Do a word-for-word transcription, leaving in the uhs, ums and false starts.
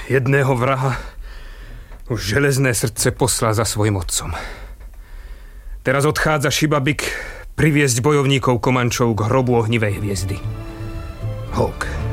Jedného vraha už železné srdce poslal za svojim otcom. Teraz odchádza Šibabik priviesť bojovníkov Komančov k hrobu ohnivej hviezdy. Hawk.